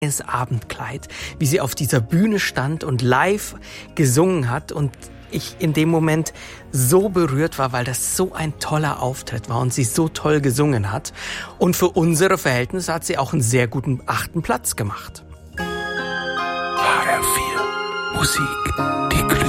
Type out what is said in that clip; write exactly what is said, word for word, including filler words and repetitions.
Abendkleid, wie sie auf dieser Bühne stand und live gesungen hat und ich in dem Moment so berührt war, weil das so ein toller Auftritt war und sie so toll gesungen hat. Und für unsere Verhältnisse hat sie auch einen sehr guten achten Platz gemacht. H R vier Musik, die glüht.